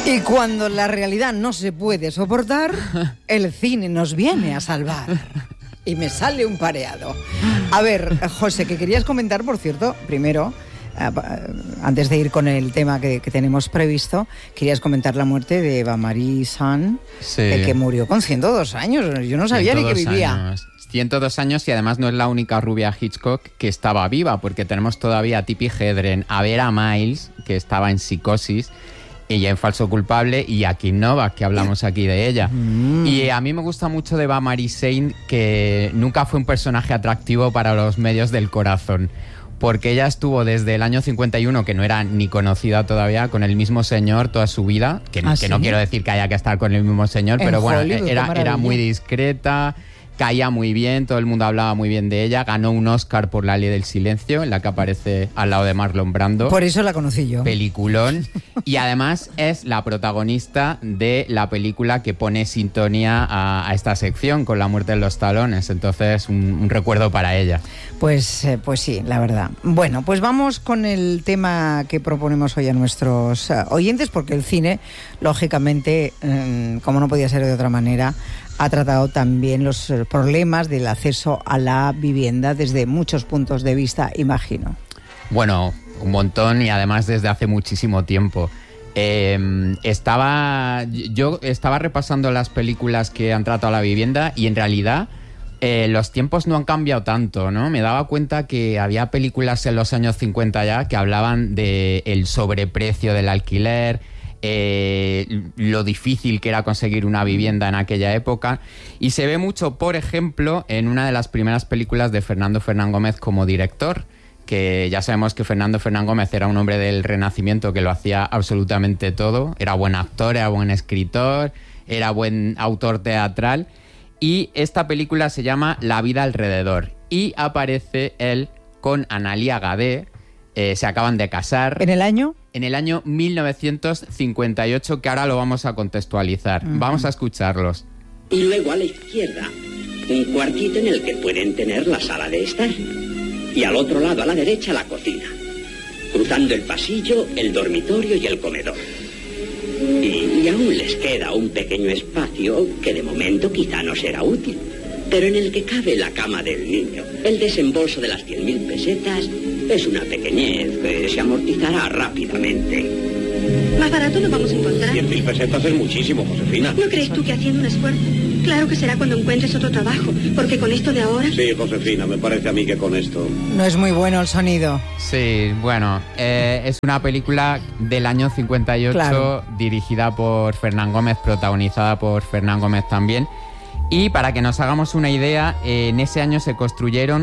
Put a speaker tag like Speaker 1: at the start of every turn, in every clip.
Speaker 1: Y cuando la realidad no se puede soportar, el cine nos viene a salvar. Y me sale un pareado. A ver, José, que querías comentar, por cierto, primero, antes de ir con el tema que tenemos previsto, querías comentar la muerte de Eva Marie Saint, que murió con 102 años. Yo no sabía ni que vivía.
Speaker 2: Años. 102 años y además no es la única rubia Hitchcock que estaba viva, porque tenemos todavía a Tippi Hedren, a Vera Miles, que estaba en Psicosis, ella en Falso Culpable, y a Kim Novak, que hablamos aquí de ella. Y a mí me gusta mucho de Eva Marie Saint, que nunca fue un personaje atractivo para los medios del corazón, porque ella estuvo desde el año 51, que no era ni conocida todavía, con el mismo señor toda su vida, que no quiero decir que haya que estar con el mismo señor, pero bueno, era muy discreta, caía muy bien, todo el mundo hablaba muy bien de ella, ganó un Oscar por La Ley del Silencio, en la que aparece al lado de Marlon Brando.
Speaker 1: Por eso la conocí yo.
Speaker 2: Peliculón. Y además es la protagonista de la película que pone sintonía a esta sección, con la muerte de los talones. Entonces, un recuerdo para ella.
Speaker 1: Pues sí, la verdad. Bueno, pues vamos con el tema que proponemos hoy a nuestros oyentes, porque el cine, lógicamente, como no podía ser de otra manera, ha tratado también los problemas del acceso a la vivienda desde muchos puntos de vista, imagino.
Speaker 2: Bueno, un montón, y además desde hace muchísimo tiempo. Yo estaba repasando las películas que han tratado la vivienda y en realidad los tiempos no han cambiado tanto, ¿no? Me daba cuenta que había películas en los años 50 ya que hablaban del sobreprecio del alquiler, lo difícil que era conseguir una vivienda en aquella época, y se ve mucho, por ejemplo, en una de las primeras películas de Fernando Fernán Gómez como director, que ya sabemos que Fernando Fernán Gómez era un hombre del Renacimiento que lo hacía absolutamente todo, era buen actor, era buen escritor, era buen autor teatral, y esta película se llama La vida alrededor, y aparece él con Analía Gadé. Se acaban de casar.
Speaker 1: ¿En el año?
Speaker 2: En el año 1958, que ahora lo vamos a contextualizar. Vamos a escucharlos.
Speaker 3: Y luego a la izquierda, un cuartito en el que pueden tener la sala de estar. Y al otro lado, a la derecha, la cocina. Cruzando el pasillo, el dormitorio y el comedor. Y aún les queda un pequeño espacio que de momento quizá no será útil, pero en el que cabe la cama del niño. El desembolso de las 100.000 pesetas es una pequeñez que se amortizará rápidamente.
Speaker 4: Más barato no vamos a encontrar.
Speaker 3: 100.000 pesetas es muchísimo, Josefina.
Speaker 4: ¿No crees tú que haciendo un esfuerzo? Claro que será cuando encuentres otro trabajo, porque con esto de ahora...
Speaker 3: Sí, Josefina, me parece a mí que con esto...
Speaker 1: No es muy bueno el sonido.
Speaker 2: Sí, bueno, es una película del año 58, claro, dirigida por Fernán Gómez, protagonizada por Fernán Gómez también. Y para que nos hagamos una idea, en ese año se construyeron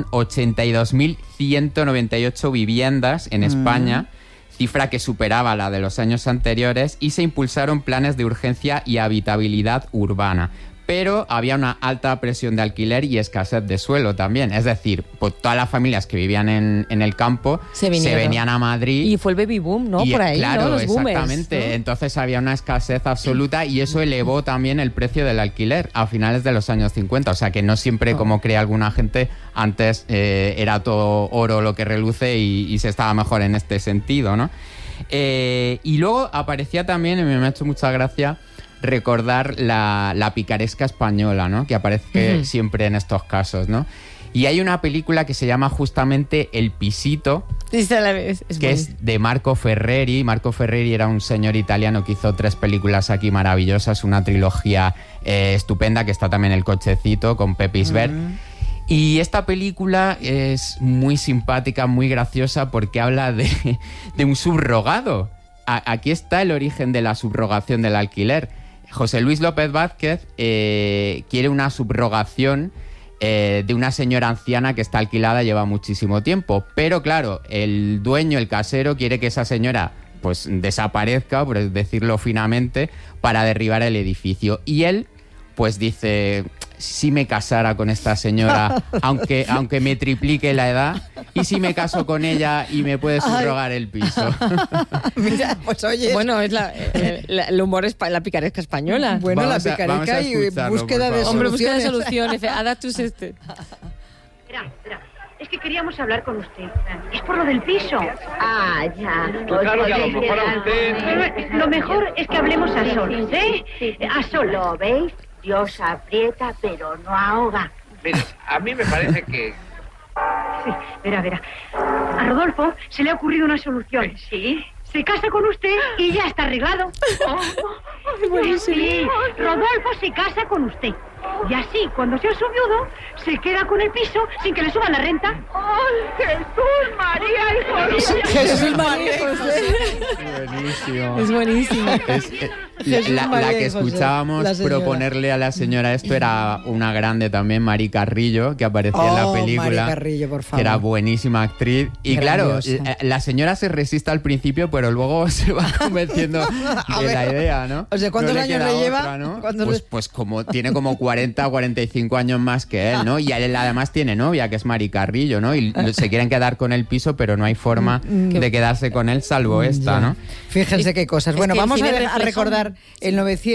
Speaker 2: 82.198 viviendas en España, cifra que superaba la de los años anteriores, y se impulsaron planes de urgencia y habitabilidad urbana. Pero había una alta presión de alquiler y escasez de suelo también. Es decir, pues todas las familias que vivían en el campo se venían a Madrid.
Speaker 5: Y fue el baby boom, ¿no? Por ahí,
Speaker 2: claro,
Speaker 5: ¿no? Los
Speaker 2: exactamente.
Speaker 5: Boomers, ¿no?
Speaker 2: Entonces había una escasez absoluta y eso elevó también el precio del alquiler a finales de los años 50. O sea que no siempre, como cree alguna gente, antes era todo oro lo que reluce y se estaba mejor en este sentido, ¿no? Y luego aparecía también, y me ha hecho mucha gracia, recordar la picaresca española, ¿no? Que aparece siempre en estos casos, ¿no? Y hay una película que se llama justamente El Pisito, que es de Marco Ferreri. Marco Ferreri era un señor italiano que hizo 3 películas aquí maravillosas, una trilogía estupenda, que está también El Cochecito con Pepe Isbert. Y esta película es muy simpática, muy graciosa, porque habla de un subrogado. Aquí está el origen de la subrogación del alquiler. José Luis López Vázquez quiere una subrogación de una señora anciana que está alquilada, lleva muchísimo tiempo. Pero claro, el dueño, el casero, quiere que esa señora pues desaparezca, por decirlo finamente, para derribar el edificio. Y él pues dice, si me casara con esta señora, aunque me triplique la edad, y si me caso con ella y me puede subrogar el piso.
Speaker 1: Mira, pues oye...
Speaker 5: Bueno, es el humor es la picaresca española.
Speaker 1: Bueno,
Speaker 2: vamos
Speaker 1: la picaresca y búsqueda de soluciones.
Speaker 5: Hombre, búsqueda de soluciones. Adaptus este.
Speaker 6: Espera. Es que queríamos hablar con usted. Es por lo del piso.
Speaker 7: Ah, ya.
Speaker 8: Pues claro que a lo mejor a usted...
Speaker 6: Lo mejor es que hablemos a solas, ¿eh? A solas.
Speaker 7: ¿Lo veis? Dios aprieta, pero no ahoga.
Speaker 8: Mire, a mí me parece que...
Speaker 6: Sí, verá. A Rodolfo se le ha ocurrido una solución. ¿Sí? Se casa con usted y ya está arreglado. Sí, Rodolfo se casa con usted. Y así, cuando sea su viudo, se queda con el piso sin que le suban la renta.
Speaker 7: ¡Ay, Jesús, María y José!
Speaker 5: Jesús, María y José.
Speaker 2: Buenísimo.
Speaker 5: Es buenísimo.
Speaker 2: La que escuchábamos proponerle a la señora esto era una grande también, Mari Carrillo, que aparecía en la película.
Speaker 1: Mari Carrillo, por favor.
Speaker 2: Que era buenísima actriz. Y
Speaker 1: grandiosa.
Speaker 2: claro, la señora se resiste al principio, pero luego se va convenciendo de la idea, ¿no?
Speaker 1: O sea, ¿cuántos
Speaker 2: No
Speaker 1: años
Speaker 2: queda
Speaker 1: le lleva?
Speaker 2: otra, ¿no?
Speaker 1: ¿Cuántos
Speaker 2: Pues tiene como 40 o 45 años más que él, ¿no? Y él además tiene novia, que es Mari Carrillo, ¿no? Y se quieren quedar con el piso, pero no hay forma de quedarse con él salvo esta, ¿no?
Speaker 1: Fíjense qué cosas. Bueno,
Speaker 5: que el
Speaker 1: vamos
Speaker 5: cine
Speaker 1: a
Speaker 5: refleja
Speaker 1: recordar el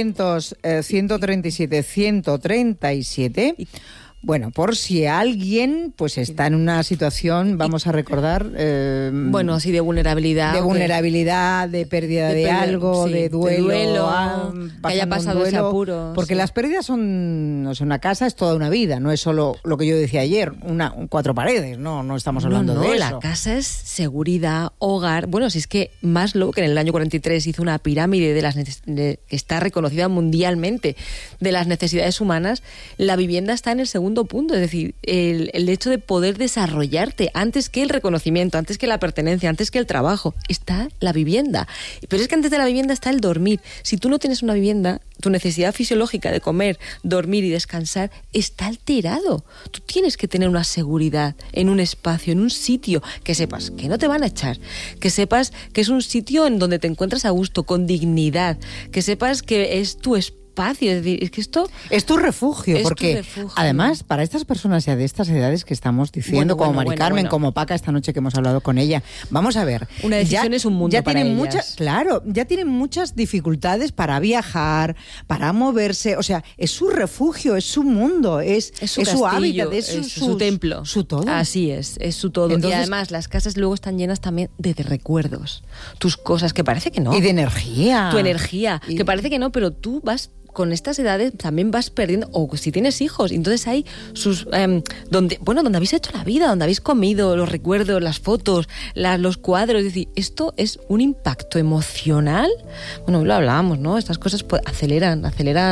Speaker 1: 137. Bueno, por si alguien pues está en una situación, vamos a recordar...
Speaker 5: Bueno, sí, de vulnerabilidad.
Speaker 1: De vulnerabilidad, de pérdida de algo,
Speaker 5: sí,
Speaker 1: de duelo,
Speaker 5: que haya pasado ese apuro.
Speaker 1: Porque
Speaker 5: sí.
Speaker 1: las pérdidas son, o sea, una casa es toda una vida, no es solo lo que yo decía ayer, cuatro paredes, no estamos hablando de eso.
Speaker 5: La casa es seguridad, hogar. Bueno, si es que Maslow, que en el año 43 hizo una pirámide que está reconocida mundialmente de las necesidades humanas, la vivienda está en el segundo punto, es decir, el hecho de poder desarrollarte antes que el reconocimiento, antes que la pertenencia, antes que el trabajo, está la vivienda. Pero es que antes de la vivienda está el dormir. Si tú no tienes una vivienda, tu necesidad fisiológica de comer, dormir y descansar está alterado. Tú tienes que tener una seguridad en un espacio, en un sitio, que sepas que no te van a echar, que sepas que es un sitio en donde te encuentras a gusto, con dignidad, que sepas que es tu espacio. Es decir, es que esto
Speaker 1: es tu refugio,
Speaker 5: es
Speaker 1: porque
Speaker 5: tu refugio.
Speaker 1: Además, para estas personas ya de estas edades que estamos diciendo, como Mari Carmen, como Paca esta noche que hemos hablado con ella, vamos a ver.
Speaker 5: Una decisión es un mundo
Speaker 1: ya
Speaker 5: para
Speaker 1: tienen
Speaker 5: ellas.
Speaker 1: ya tienen muchas dificultades para viajar, para moverse, o sea, es su refugio, es su mundo, es su
Speaker 5: castillo,
Speaker 1: hábitat, es
Speaker 5: su templo.
Speaker 1: Su todo.
Speaker 5: Así es su todo.
Speaker 1: Entonces,
Speaker 5: y además las casas luego están llenas también de recuerdos, tus cosas, que parece que no.
Speaker 1: Y de energía.
Speaker 5: Tu energía, que parece que no, pero tú vas... Con estas edades también vas perdiendo, o si tienes hijos, entonces hay sus donde habéis hecho la vida, donde habéis comido, los recuerdos, las fotos, los cuadros, es decir, esto es un impacto emocional. Bueno, lo hablábamos, ¿no? Estas cosas pues, aceleran.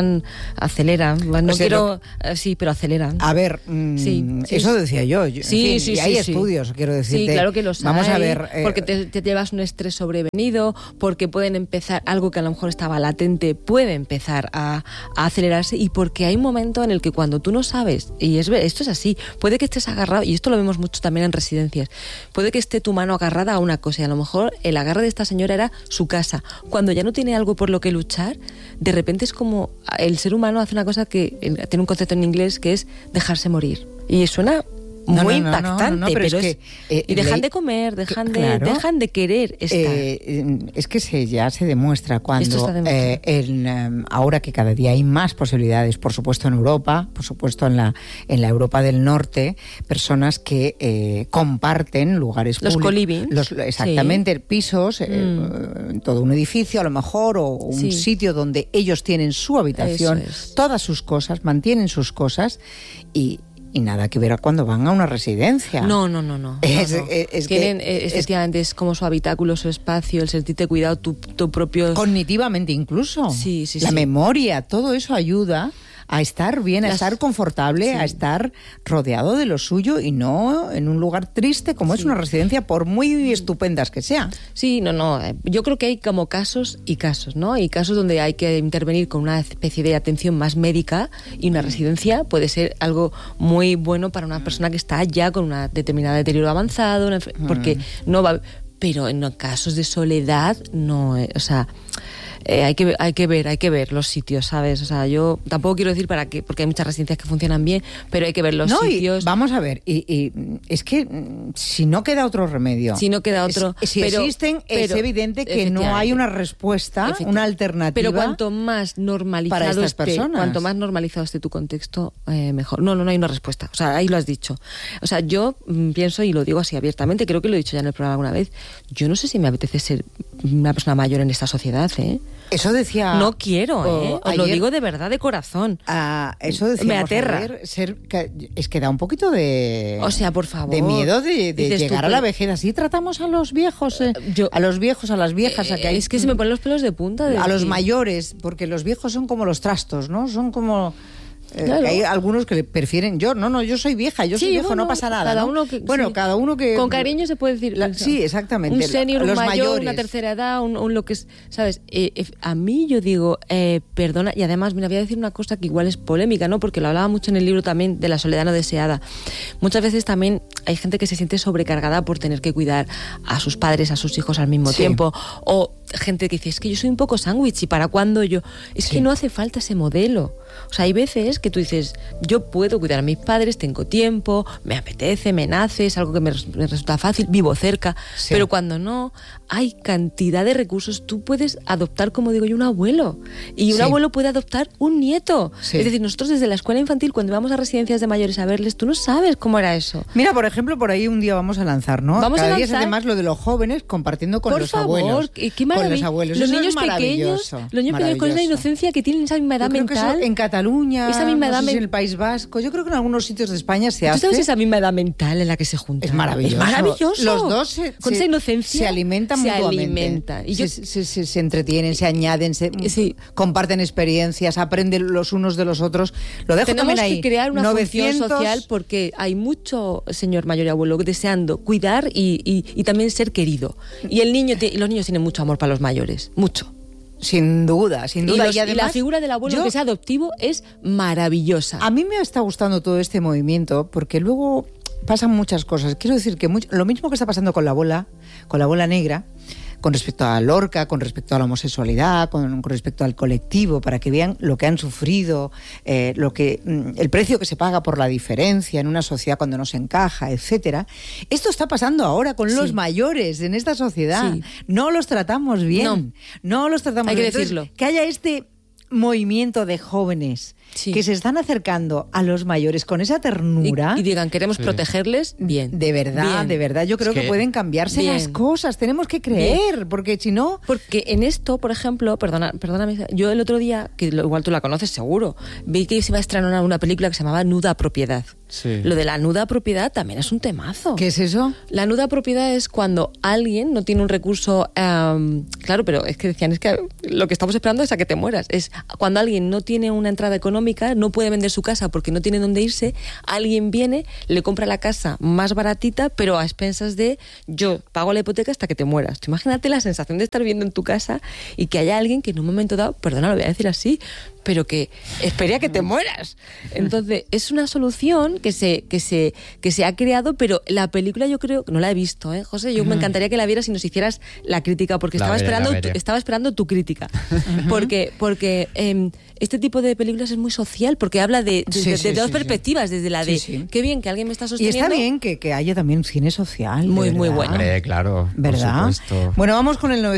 Speaker 5: No quiero, sí, pero aceleran.
Speaker 1: A ver, eso decía yo.
Speaker 5: Sí,
Speaker 1: y hay estudios, quiero decirte.
Speaker 5: Sí, claro que los
Speaker 1: Vamos
Speaker 5: hay,
Speaker 1: a ver.
Speaker 5: Porque te llevas un estrés sobrevenido, porque pueden empezar, algo que a lo mejor estaba latente, puede empezar a acelerarse, y porque hay un momento en el que cuando tú no sabes, y esto es así, puede que estés agarrado, y esto lo vemos mucho también en residencias, puede que esté tu mano agarrada a una cosa, y a lo mejor el agarre de esta señora era su casa. Cuando ya no tiene algo por lo que luchar, de repente es como el ser humano hace una cosa que tiene un concepto en inglés que es dejarse morir, y suena muy impactante, pero es que y dejan de comer, dejan de querer estar.
Speaker 1: Es que ya se demuestra cuando ahora que cada día hay más posibilidades, por supuesto en Europa, por supuesto en la Europa del Norte, personas que comparten lugares
Speaker 5: los
Speaker 1: públicos,
Speaker 5: co-living,
Speaker 1: exactamente, pisos, todo un edificio a lo mejor, o un sitio donde ellos tienen su habitación, todas sus cosas, mantienen sus cosas, y nada que ver a cuando van a una residencia.
Speaker 5: No. Efectivamente, es como su habitáculo, su espacio, el sentirte cuidado, tu propio...
Speaker 1: Cognitivamente incluso.
Speaker 5: Sí.
Speaker 1: La memoria, todo eso ayuda a estar bien, a estar confortable, a estar rodeado de lo suyo y no en un lugar triste como es una residencia, por muy estupendas que sean.
Speaker 5: Sí, yo creo que hay como casos y casos, ¿no? Y casos donde hay que intervenir con una especie de atención más médica, y una residencia puede ser algo muy bueno para una persona que está ya con una determinada deterioro avanzado, porque no va... Pero en casos de soledad, no, o sea... hay que ver los sitios, ¿sabes? O sea, yo tampoco quiero decir para qué, porque hay muchas residencias que funcionan bien, pero hay que ver los sitios.
Speaker 1: Vamos a ver, y es que si no queda otro remedio.
Speaker 5: Si no queda otro.
Speaker 1: Si existen, es evidente que no hay una respuesta, una alternativa.
Speaker 5: Pero cuanto más normalizado
Speaker 1: para estas personas.
Speaker 5: Cuanto más normalizado esté tu contexto, mejor. No hay una respuesta. O sea, ahí lo has dicho. O sea, yo pienso, y lo digo así abiertamente, creo que lo he dicho ya en el programa alguna vez, yo no sé si me apetece ser una persona mayor en esta sociedad, ¿eh?
Speaker 1: Eso decía...
Speaker 5: No quiero, ¿eh? Os lo digo de verdad, de corazón.
Speaker 1: Eso decía...
Speaker 5: Me aterra.
Speaker 1: Es que da un poquito de...
Speaker 5: O sea, por favor.
Speaker 1: De miedo de llegar a la vejez. Así tratamos a los viejos, a los viejos, a las viejas.
Speaker 5: Es que se me ponen los pelos de punta.
Speaker 1: A los mayores, porque los viejos son como los trastos, ¿no? Son como...
Speaker 5: Claro.
Speaker 1: Hay algunos que prefieren yo soy vieja, yo soy viejo, no pasa nada.
Speaker 5: Cada
Speaker 1: ¿no?
Speaker 5: uno que,
Speaker 1: bueno,
Speaker 5: sí.
Speaker 1: cada uno que...
Speaker 5: Con cariño se puede decir.
Speaker 1: Sí, exactamente.
Speaker 5: Un senior,
Speaker 1: los
Speaker 5: un mayor,
Speaker 1: mayores.
Speaker 5: una tercera edad, un lo que es... ¿Sabes? A mí yo digo, perdona, y además, mira, voy a decir una cosa que igual es polémica, ¿no? Porque lo hablaba mucho en el libro también de la soledad no deseada. Muchas veces también hay gente que se siente sobrecargada por tener que cuidar a sus padres, a sus hijos al mismo tiempo. O gente que dice, es que yo soy un poco sándwich, ¿y para cuándo yo? Es que no hace falta ese modelo. O sea, hay veces que tú dices, yo puedo cuidar a mis padres, tengo tiempo, me apetece, me nace, es algo que me resulta fácil, vivo cerca, pero cuando no, hay cantidad de recursos. Tú puedes adoptar, como digo yo, un abuelo, y un abuelo puede adoptar un nieto. Es decir, nosotros desde la escuela infantil, cuando íbamos a residencias de mayores a verles, tú no sabes cómo era eso.
Speaker 1: Mira, por ejemplo, por ahí un día vamos a lanzar, ¿no?
Speaker 5: Vamos
Speaker 1: Cada
Speaker 5: a
Speaker 1: día
Speaker 5: lanzar,
Speaker 1: es además lo de los jóvenes compartiendo con
Speaker 5: por
Speaker 1: los
Speaker 5: favor,
Speaker 1: abuelos.
Speaker 5: Qué
Speaker 1: con los abuelos.
Speaker 5: Los
Speaker 1: eso
Speaker 5: niños
Speaker 1: es
Speaker 5: pequeños, los niños pequeños con esa inocencia que tienen esa misma edad
Speaker 1: yo creo
Speaker 5: mental.
Speaker 1: Que eso en Cataluña,
Speaker 5: esa misma edad
Speaker 1: no sé si en el País Vasco, yo creo que en algunos sitios de España se hace.
Speaker 5: ¿Tú sabes esa misma edad mental en la que se juntan?
Speaker 1: Es maravilloso.
Speaker 5: Es maravilloso.
Speaker 1: Los dos
Speaker 5: con esa inocencia
Speaker 1: se alimentan mutuamente.
Speaker 5: Y
Speaker 1: se entretienen, se añaden, comparten experiencias, aprenden los unos de los otros. Lo dejo
Speaker 5: Tenemos
Speaker 1: también ahí.
Speaker 5: que crear una función social, porque hay mucho señor mayor y abuelo deseando cuidar y también ser querido. Y los niños tienen mucho amor para los mayores, mucho.
Speaker 1: Sin duda, sin duda.
Speaker 5: Y además, la figura del abuelo que es adoptivo es maravillosa.
Speaker 1: A mí me está gustando todo este movimiento porque luego pasan muchas cosas. Quiero decir que lo mismo que está pasando con la bola negra, con respecto a Lorca, con respecto a la homosexualidad, con respecto al colectivo, para que vean lo que han sufrido, el precio que se paga por la diferencia en una sociedad cuando no se encaja, etcétera. Esto está pasando ahora con los mayores en esta sociedad. Sí. No los tratamos bien. No los tratamos
Speaker 5: bien.
Speaker 1: Hay
Speaker 5: que decirlo.
Speaker 1: Que haya este movimiento de jóvenes que se están acercando a los mayores con esa ternura
Speaker 5: y digan, queremos protegerles bien.
Speaker 1: De verdad, yo creo que pueden cambiarse las cosas. Tenemos que creer, porque si no...
Speaker 5: Porque en esto, por ejemplo, perdóname, yo el otro día, que igual tú la conoces seguro, vi que se iba a estrenar una película que se llamaba Nuda Propiedad. Sí. Lo de la nuda propiedad también es un temazo.
Speaker 1: ¿Qué es eso?
Speaker 5: La nuda propiedad es cuando alguien no tiene un recurso... claro, pero es que decían, es que lo que estamos esperando es a que te mueras. Es cuando alguien no tiene una entrada económica, no puede vender su casa porque no tiene dónde irse, alguien viene, le compra la casa más baratita, pero a expensas de yo pago la hipoteca hasta que te mueras. Tú imagínate la sensación de estar viviendo en tu casa y que haya alguien que en un momento dado, perdona, lo voy a decir así, pero que espere a que te mueras. Entonces, es una solución que se ha creado, pero la película yo creo que no la he visto, José, yo me encantaría que la vieras y nos hicieras la crítica, porque estaba esperando tu crítica. Porque este tipo de películas es muy social, porque habla de dos perspectivas, desde la de qué bien que alguien me está sosteniendo.
Speaker 1: Y está bien que haya también cine social.
Speaker 5: Muy bueno.
Speaker 2: Hombre, claro,
Speaker 1: ¿verdad?
Speaker 2: por supuesto.
Speaker 1: Bueno, vamos con el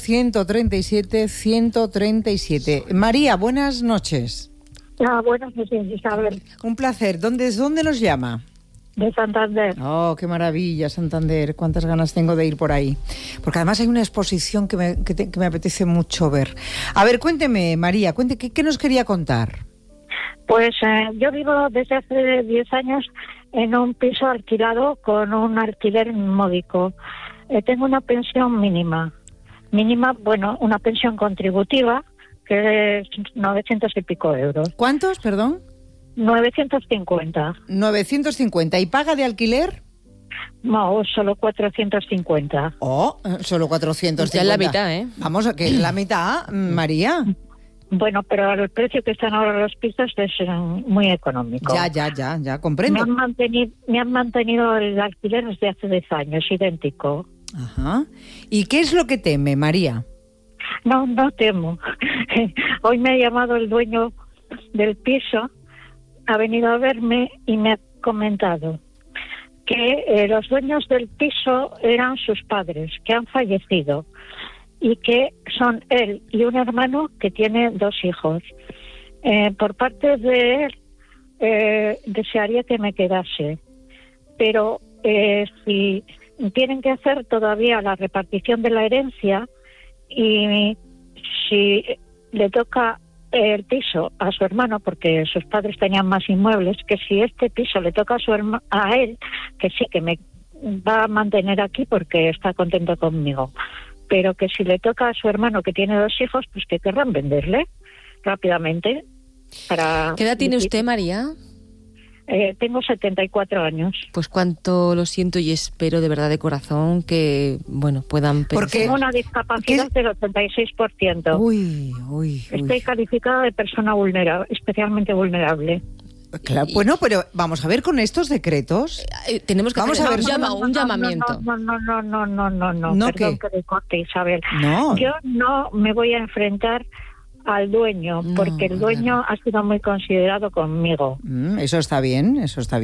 Speaker 1: 900-137-137. María, buenas noches.
Speaker 9: Buenas noches, Isabel.
Speaker 1: Un placer. ¿Dónde nos llama?
Speaker 9: De Santander.
Speaker 1: Oh, qué maravilla, Santander. Cuántas ganas tengo de ir por ahí. Porque además hay una exposición que me apetece mucho ver. A ver, cuénteme, María, ¿qué nos quería contar?
Speaker 9: Pues yo vivo desde hace 10 años en un piso alquilado con un alquiler módico. Tengo una pensión mínima, bueno, una pensión contributiva, que es 900 y pico euros.
Speaker 1: ¿Cuántos, perdón?
Speaker 9: 950.
Speaker 1: 950. ¿Y paga de alquiler?
Speaker 9: No, solo 450.
Speaker 1: Oh, solo 450.
Speaker 5: Ya es la mitad, ¿eh?
Speaker 1: Vamos, que es la mitad, María.
Speaker 9: Bueno, pero el precio que están ahora los pisos es muy económico.
Speaker 1: Ya, comprendo.
Speaker 9: Me han mantenido el alquiler desde hace 10 años, idéntico.
Speaker 1: Ajá. ¿Y qué es lo que teme, María?
Speaker 9: No temo. Hoy me ha llamado el dueño del piso, ha venido a verme y me ha comentado que los dueños del piso eran sus padres, que han fallecido, y que son él y un hermano que tiene 2 hijos. Por parte de él, desearía que me quedase, pero si tienen que hacer todavía la repartición de la herencia, y si le toca el piso a su hermano, porque sus padres tenían más inmuebles, que si este piso le toca a él, que sí, que me va a mantener aquí porque está contento conmigo, pero que si le toca a su hermano, que tiene 2 hijos, pues que querrán venderle rápidamente.
Speaker 5: ¿Qué edad tiene usted, María?
Speaker 9: Tengo 74 años.
Speaker 5: Pues cuánto lo siento y espero de verdad de corazón que, bueno, puedan pensar.
Speaker 9: Porque tengo una discapacidad del 86%.
Speaker 1: Uy.
Speaker 9: Estoy calificada de persona vulnerable, especialmente vulnerable.
Speaker 1: Claro, bueno, pero vamos a ver con estos decretos.
Speaker 5: Tenemos que hacer un llamamiento.
Speaker 9: No, perdón que le corte, Isabel.
Speaker 1: No.
Speaker 9: Yo no me voy a enfrentar al dueño, porque el dueño ha sido muy considerado conmigo.
Speaker 1: Eso está bien.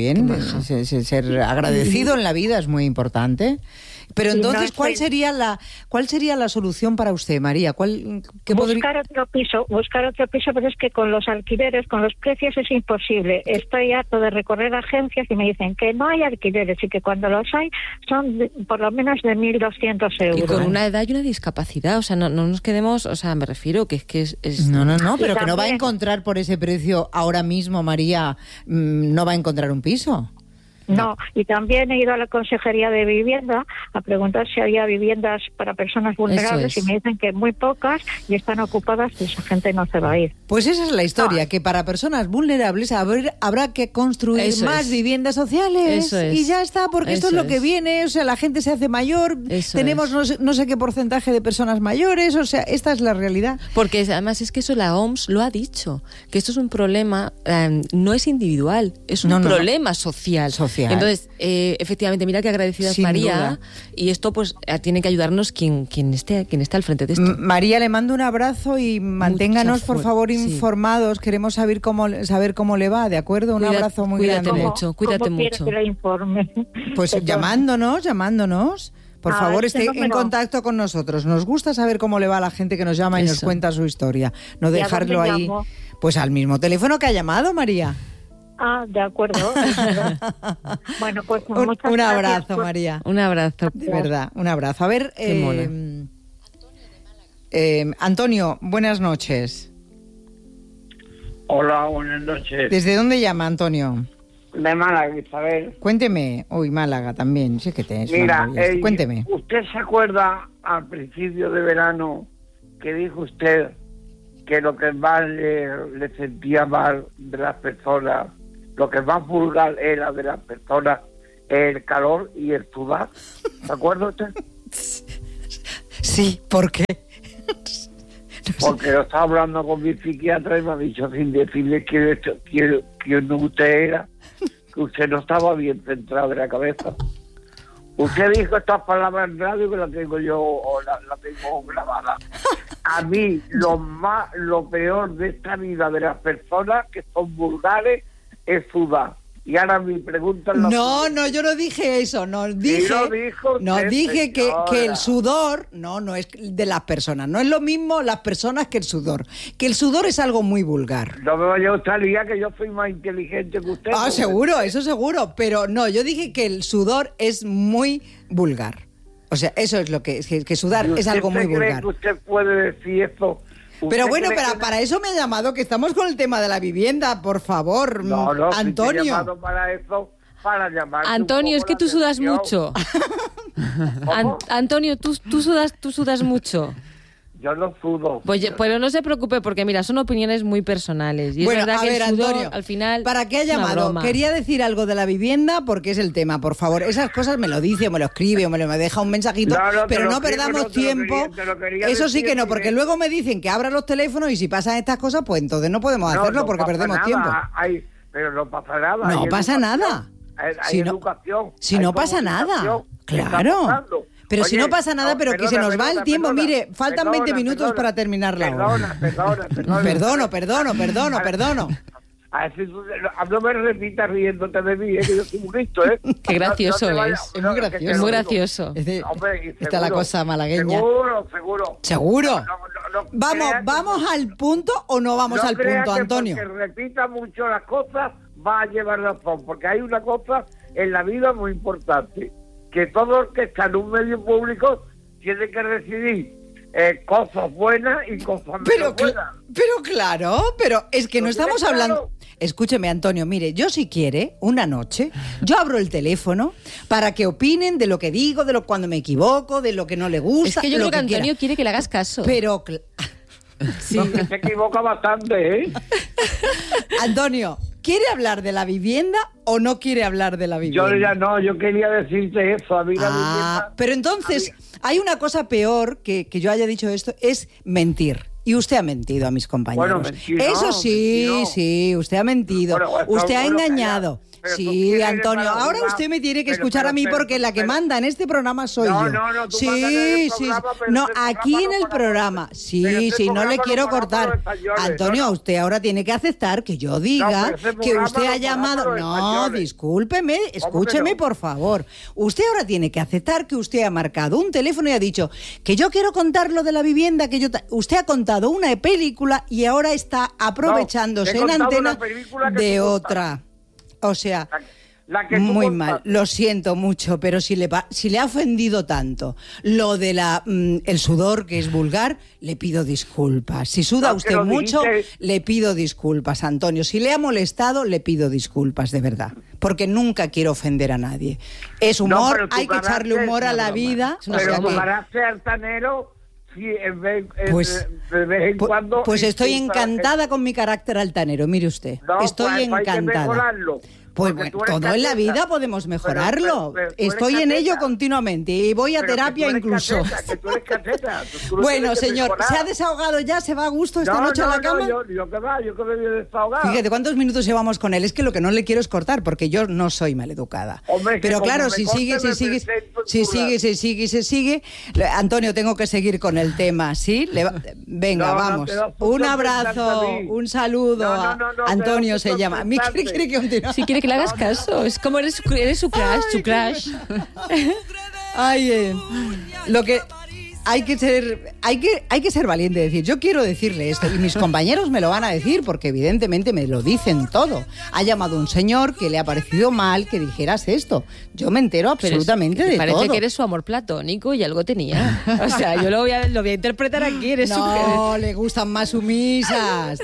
Speaker 1: Ser agradecido en la vida es muy importante. Pero entonces, ¿cuál sería la solución para usted, María?
Speaker 9: Buscar otro piso, pero es que con los alquileres, con los precios es imposible. Estoy harto de recorrer agencias y me dicen que no hay alquileres y que cuando los hay son por lo menos de 1.200 euros.
Speaker 5: Y con una edad y una discapacidad, o sea, no nos quedemos, o sea, me refiero que es...
Speaker 1: No, pero que no va a encontrar por ese precio ahora mismo, María, no va a encontrar un piso.
Speaker 9: No, y también he ido a la Consejería de Vivienda a preguntar si había viviendas para personas vulnerables y me dicen que muy pocas y están ocupadas y esa gente no se va a ir.
Speaker 1: Pues esa es la historia, que para personas vulnerables habrá que construir más viviendas sociales y ya está, porque esto es lo que viene, o sea, la gente se hace mayor, tenemos no sé qué porcentaje de personas mayores, o sea, esta es la realidad.
Speaker 5: Porque además es que eso la OMS lo ha dicho, que esto es un problema, no es individual, es un problema social. Entonces, efectivamente, mira qué agradecida es María, duda. Y esto pues tiene que ayudarnos quien esté al frente de esto.
Speaker 1: María, le mando un abrazo y manténganos, por favor, informados. Queremos saber cómo le va, ¿de acuerdo? Un abrazo muy grande.
Speaker 5: Cuídate mucho.
Speaker 9: Que le informe?
Speaker 1: Pues llamándonos. Por favor, esté en contacto con nosotros. Nos gusta saber cómo le va a la gente que nos llama y nos cuenta su historia. No dejarlo ahí. Pues al mismo teléfono que ha llamado, María.
Speaker 9: De acuerdo. Bueno, pues
Speaker 1: un abrazo, María.
Speaker 5: Un abrazo.
Speaker 1: De verdad, un abrazo. A ver, Antonio, buenas noches.
Speaker 10: Hola, buenas noches.
Speaker 1: ¿Desde dónde llama, Antonio?
Speaker 10: De Málaga, Isabel.
Speaker 1: Cuénteme. Málaga también. Sí que te
Speaker 10: Mira,
Speaker 1: cuénteme.
Speaker 10: ¿Usted se acuerda al principio de verano que dijo usted que lo que más le sentía mal de las personas, lo que más vulgar era de las personas, el calor y el sudar? ¿Se acuerda usted?
Speaker 1: Sí, ¿por qué?
Speaker 10: Porque lo estaba hablando con mi psiquiatra y me ha dicho, sin decirle que no usted era, que usted no estaba bien centrado en la cabeza. Usted dijo estas palabras en radio que la tengo yo, o la tengo grabada. A mí, lo peor de esta vida de las personas que son vulgares es sudar. Y ahora mi pregunta es
Speaker 1: No, yo no dije eso, dije que el sudor no es de las personas, no es lo mismo las personas que el sudor es algo muy vulgar.
Speaker 10: No me vaya usted a liar que yo soy más inteligente que usted.
Speaker 1: Seguro, eso seguro, pero no, yo dije que el sudor es muy vulgar. O sea, eso es lo que sudar es algo muy vulgar.
Speaker 10: ¿Cree que usted puede decir eso?
Speaker 1: Pero bueno, para eso me ha llamado, que estamos con el tema de la vivienda, por favor, Antonio.
Speaker 10: Si te he llamado para eso, para llamar.
Speaker 5: Antonio, es que tú sudas mucho. Antonio, tú sudas mucho.
Speaker 10: Yo no sudo.
Speaker 5: Pues, pero no se preocupe, porque mira, son opiniones muy personales. Y
Speaker 1: bueno,
Speaker 5: es verdad que el sudor,
Speaker 1: Antonio,
Speaker 5: al final,
Speaker 1: ¿para qué ha llamado? Quería decir algo de la vivienda porque es el tema, por favor. Esas cosas me lo dice, o me lo escribe, o me deja un mensajito, pero no perdamos tiempo. Eso sí que no, porque luego me dicen que abra los teléfonos y si pasan estas cosas, pues entonces no podemos hacerlo porque perdemos tiempo.
Speaker 10: Pero no pasa nada.
Speaker 1: No pasa nada.
Speaker 10: Hay educación.
Speaker 1: Si no pasa nada. Claro. Pero
Speaker 10: Oye,
Speaker 1: si no pasa nada, pero que se nos va el tiempo. Mire, faltan 20 minutos para terminar la hora. Perdono.
Speaker 10: No me repitas riéndote de mí, que yo soy muy listo, ¿eh?
Speaker 5: Qué gracioso
Speaker 1: es muy gracioso.
Speaker 5: Es muy gracioso.
Speaker 1: Está la cosa malagueña.
Speaker 10: Seguro.
Speaker 1: ¿Vamos al punto o no vamos al punto, Antonio?
Speaker 10: Porque repita mucho las cosas va a llevar razón, porque hay una cosa en la vida muy importante, que todo el que está en un medio público tiene que decidir cosas buenas y cosas menos buenas.
Speaker 1: Pero es que no estamos hablando... Escúcheme, Antonio, mire, yo si quiere, una noche, yo abro el teléfono para que opinen de lo que digo, de lo cuando me equivoco, de lo que no le gusta.
Speaker 5: Es que yo creo que Antonio quiere que le hagas caso.
Speaker 1: Pero... Sí.
Speaker 10: Se equivoca bastante, ¿eh?
Speaker 1: Antonio, ¿quiere hablar de la vivienda o no quiere hablar de la vivienda?
Speaker 10: Yo quería decirte eso, a mí la vivienda...
Speaker 1: Pero entonces, hay una cosa peor que yo haya dicho esto, es mentir. Y usted ha mentido a mis compañeros.
Speaker 10: Bueno, mentir,
Speaker 1: eso
Speaker 10: no,
Speaker 1: sí,
Speaker 10: mentir, no.
Speaker 1: Sí, usted ha mentido. Usted ha engañado. Sí, Antonio, ahora usted me tiene que escuchar a mí porque la que manda en este programa soy yo.
Speaker 10: No, tú
Speaker 1: sí,
Speaker 10: mandas en el programa, pero
Speaker 1: no,
Speaker 10: este
Speaker 1: aquí
Speaker 10: programa
Speaker 1: en el
Speaker 10: no
Speaker 1: programa. Sí, no le
Speaker 10: programa
Speaker 1: quiero
Speaker 10: no
Speaker 1: cortar.
Speaker 10: para los españoles,
Speaker 1: Antonio, usted ahora tiene que aceptar que yo diga que usted ha llamado. No, discúlpeme, escúcheme, por favor. Usted ahora tiene que aceptar que usted ha marcado un teléfono y ha dicho que yo quiero contar lo de la vivienda, que usted ha contado una película y ahora está aprovechándose en antena de otra. O sea, muy mal, lo siento mucho, pero si le ha ofendido tanto lo de el sudor, que es vulgar, le pido disculpas. Si suda usted mucho, le pido disculpas, Antonio. Si le ha molestado, le pido disculpas, de verdad, porque nunca quiero ofender a nadie. Es humor, hay que echarle humor a la vida.
Speaker 10: Pero tu carácter altanero... Sí, pues
Speaker 1: estoy encantada con mi carácter altanero, mire usted. Estoy encantada. Pues bueno, todo en la vida podemos mejorarlo. Estoy en ello continuamente y voy a terapia incluso. Bueno, señor, ¿se ha desahogado ya? ¿Se va a gusto esta noche a la cama?
Speaker 10: Yo que me voy a desahogar.
Speaker 1: Fíjate, ¿cuántos minutos llevamos con él? Es que lo que no le quiero es cortar, porque yo no soy maleducada. Pero claro, si sigue, Antonio, tengo que seguir con el tema, ¿sí? Venga, vamos. Un abrazo, un saludo. Antonio se llama. ¿Qué quiere que continúe?
Speaker 5: Si quiere que le hagas caso, es como eres su crush.
Speaker 1: Ay, lo que hay que ser valiente, decir, yo quiero decirle esto, y mis compañeros me lo van a decir porque evidentemente me lo dicen todo. Ha llamado un señor que le ha parecido mal que dijeras esto. Yo me entero absolutamente de todo.
Speaker 5: Parece que eres su amor platónico y algo tenía. O sea, yo lo voy a interpretar aquí.
Speaker 1: Le gustan más sumisas.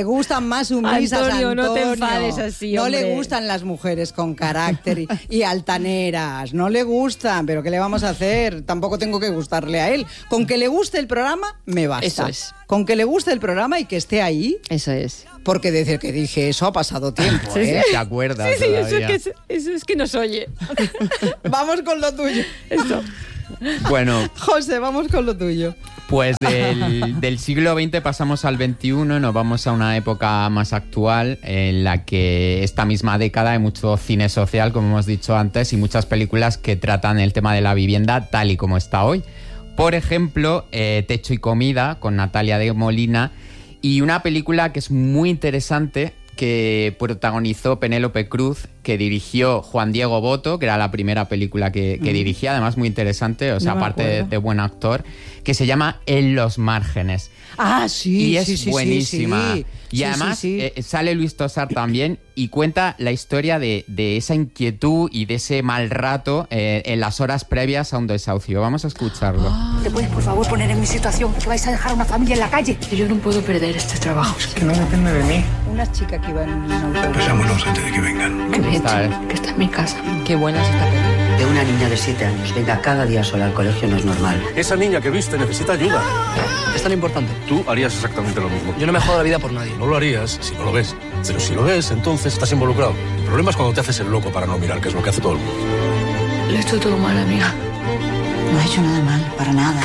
Speaker 1: Antonio,
Speaker 5: no te enfades así, hombre.
Speaker 1: No le gustan las mujeres con carácter y altaneras. No le gustan, pero ¿qué le vamos a hacer? Tampoco tengo que gustarle a él. Con que le guste el programa, me basta.
Speaker 5: Eso es.
Speaker 1: Con que le guste el programa y que esté ahí.
Speaker 5: Eso es.
Speaker 1: Porque desde que dije eso ha pasado tiempo,
Speaker 2: ¿eh? Sí, ¿te acuerdas?
Speaker 5: Sí, eso es que nos oye.
Speaker 1: Vamos con lo tuyo.
Speaker 5: Eso.
Speaker 2: Bueno.
Speaker 1: José, vamos con lo tuyo.
Speaker 2: Pues del siglo XX pasamos al XXI y nos vamos a una época más actual en la que esta misma década hay mucho cine social, como hemos dicho antes, y muchas películas que tratan el tema de la vivienda tal y como está hoy. Por ejemplo, Techo y Comida, con Natalia de Molina, y una película que es muy interesante, que protagonizó Penélope Cruz, que dirigió Juan Diego Botto, que era la primera película que dirigía, además muy interesante, o sea, aparte de buen actor, que se llama En los márgenes.
Speaker 1: Ah, sí,
Speaker 2: y es buenísima.
Speaker 1: Sí.
Speaker 2: Y además sale Luis Tosar también y cuenta la historia de esa inquietud y de ese mal rato en las horas previas a un desahucio. Vamos a escucharlo.
Speaker 11: ¿Te puedes, por favor, poner en mi situación? Que vais a dejar a una familia en la calle.
Speaker 12: Yo no puedo perder este trabajo.
Speaker 13: Es que no depende de mí.
Speaker 1: Unas chicas que iban en un autobús.
Speaker 13: Pasámonos antes de que vengan.
Speaker 12: Que está en mi casa.
Speaker 5: Qué buena es esta película.
Speaker 14: De una niña de 7 años. Venga cada día sola al colegio no es normal.
Speaker 15: Esa niña que viste necesita ayuda.
Speaker 16: Es tan importante.
Speaker 15: Tú harías exactamente lo mismo.
Speaker 16: Yo no me jodo la vida por nadie.
Speaker 15: No lo harías si no lo ves. Pero si lo ves, entonces estás involucrado. El problema es cuando te haces el loco para no mirar, que es lo que hace todo el mundo.
Speaker 12: Le he hecho todo mal, amiga.
Speaker 17: No ha hecho nada mal, para nada.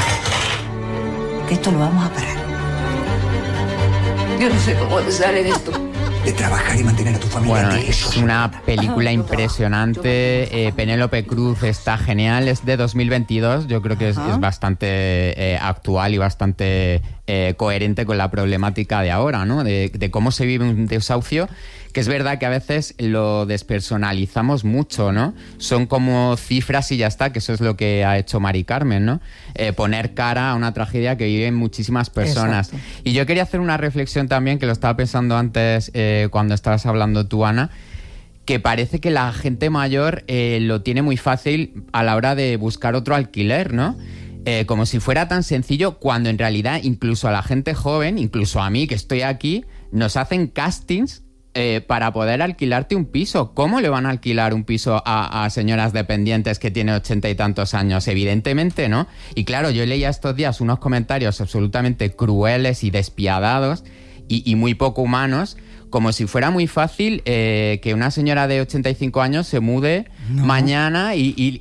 Speaker 17: Que esto lo vamos a parar.
Speaker 12: Yo no sé cómo te sale de esto.
Speaker 13: de trabajar y mantener a tu familia.
Speaker 2: Bueno, es una película impresionante. Penélope Cruz está genial. Es de 2022. Yo creo que es bastante actual y bastante coherente con la problemática de ahora, ¿no? De cómo se vive un desahucio, que es verdad que a veces lo despersonalizamos mucho, ¿no? Son como cifras y ya está, que eso es lo que ha hecho Mari Carmen, ¿no? Poner cara a una tragedia que viven muchísimas personas. Exacto. Y yo quería hacer una reflexión también, que lo estaba pensando antes cuando estabas hablando tú, Ana, que parece que la gente mayor lo tiene muy fácil a la hora de buscar otro alquiler, ¿no? Como si fuera tan sencillo, cuando en realidad incluso a la gente joven, incluso a mí que estoy aquí, nos hacen castings para poder alquilarte un piso. ¿Cómo le van a alquilar un piso a señoras dependientes que tienen 80 y tantos años? Evidentemente, ¿no? Y claro, yo leía estos días unos comentarios absolutamente crueles y despiadados y muy poco humanos, como si fuera muy fácil que una señora de 85 años se mude mañana y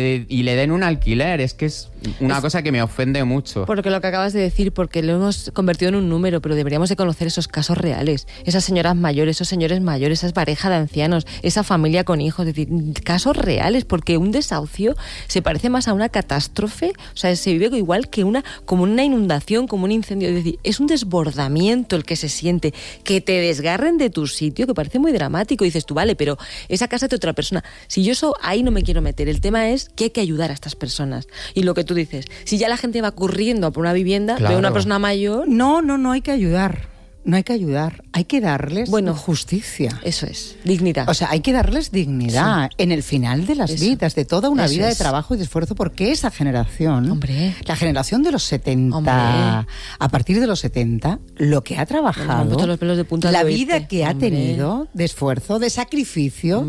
Speaker 2: le den un alquiler. Es que es una cosa que me ofende mucho.
Speaker 5: Porque lo que acabas de decir, porque lo hemos convertido en un número, pero deberíamos de conocer esos casos reales. Esas señoras mayores, esos señores mayores, esa pareja de ancianos, esa familia con hijos. Es decir, casos reales, porque un desahucio se parece más a una catástrofe. O sea, se vive igual que como una inundación, como un incendio. Es decir, es un desbordamiento el que se siente, que te desgarren de tu sitio, que parece muy dramático. Y dices tú, vale, pero esa casa es de otra persona. Si yo eso ahí no me quiero meter. El tema es que hay que ayudar a estas personas. Y lo que tú dices, si ya la gente va corriendo a por una vivienda, ve a una persona mayor...
Speaker 1: No hay que ayudar. No hay que ayudar, hay que darles justicia.
Speaker 5: Eso es, dignidad.
Speaker 1: O sea, hay que darles dignidad en el final de las vidas, de toda una vida de trabajo y de esfuerzo, porque esa generación, la generación de los 70, a partir de los 70, lo que ha trabajado,
Speaker 5: los pelos de punta
Speaker 1: la vida que ha tenido de esfuerzo, de sacrificio...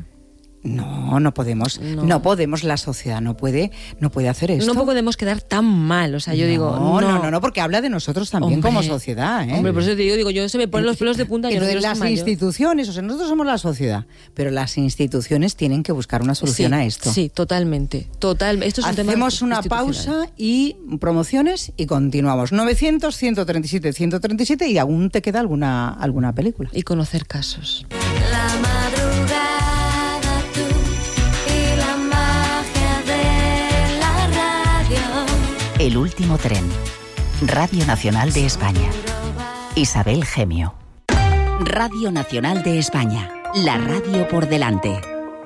Speaker 1: No podemos, la sociedad no puede hacer esto.
Speaker 5: No podemos quedar tan mal, o sea, yo digo...
Speaker 1: No, porque habla de nosotros también como sociedad, ¿eh?
Speaker 5: Hombre, por eso te digo, yo se me ponen los pelos de punta.
Speaker 1: Las instituciones, o sea, nosotros somos la sociedad, pero las instituciones tienen que buscar una solución a esto.
Speaker 5: Sí, totalmente. Esto es un tema
Speaker 1: Hacemos una pausa y promociones y continuamos. 900-137-137 y aún te queda alguna película.
Speaker 5: Y conocer casos.
Speaker 18: La madrugada.
Speaker 19: El último tren. Radio Nacional de España. Isabel Gemio. Radio Nacional de España. La radio por delante.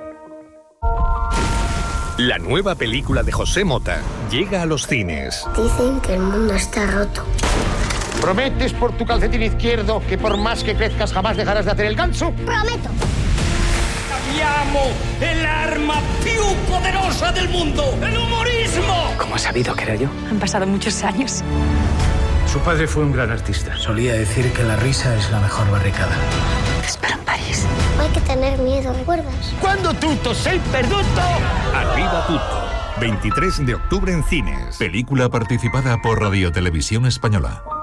Speaker 20: La nueva película de José Mota llega a los cines.
Speaker 21: Dicen que el mundo está roto.
Speaker 22: ¿Prometes por tu calcetín izquierdo que por más que crezcas jamás dejarás de hacer el ganso?
Speaker 21: ¡Prometo!
Speaker 23: ¡Llamo el arma più poderosa del mundo! ¡El humorismo!
Speaker 16: ¿Cómo has sabido que era yo?
Speaker 24: Han pasado muchos años.
Speaker 13: Su padre fue un gran artista.
Speaker 16: Solía decir que la risa es la mejor barricada.
Speaker 21: Te espero en París. No hay que tener miedo, ¿recuerdas?
Speaker 22: ¡Quando tutto sei perduto!
Speaker 20: Arriba tutto. 23 de octubre en cines.
Speaker 25: Película participada por Radio Televisión Española.